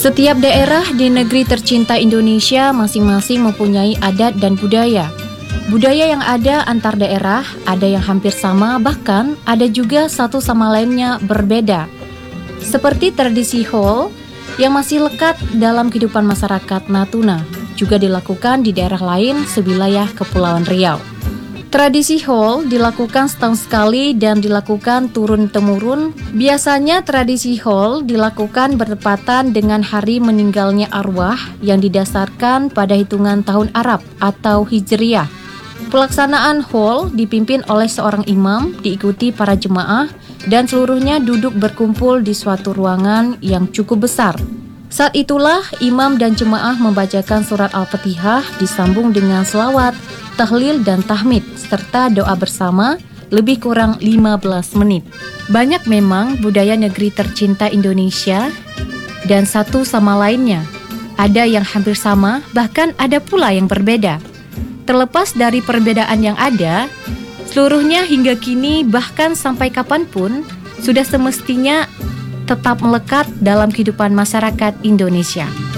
Setiap daerah di negeri tercinta Indonesia masing-masing mempunyai adat dan budaya. Budaya yang ada antar daerah, ada yang hampir sama, bahkan ada juga satu sama lainnya berbeda. Seperti tradisi Hol yang masih lekat dalam kehidupan masyarakat Natuna, juga dilakukan di daerah lain sewilayah Kepulauan Riau. Tradisi Hol dilakukan setahun sekali dan dilakukan turun-temurun. Biasanya tradisi Hol dilakukan bertepatan dengan hari meninggalnya arwah yang didasarkan pada hitungan tahun Arab atau Hijriah. Pelaksanaan Hol dipimpin oleh seorang imam, diikuti para jemaah, dan seluruhnya duduk berkumpul di suatu ruangan yang cukup besar. Saat itulah imam dan jemaah membacakan surat Al-Fatihah disambung dengan selawat, tahlil dan tahmid, serta doa bersama lebih kurang 15 menit. Banyak memang budaya negeri tercinta Indonesia dan satu sama lainnya. Ada yang hampir sama, bahkan ada pula yang berbeda. Terlepas dari perbedaan yang ada, seluruhnya hingga kini bahkan sampai kapanpun sudah semestinya tetap melekat dalam kehidupan masyarakat Indonesia.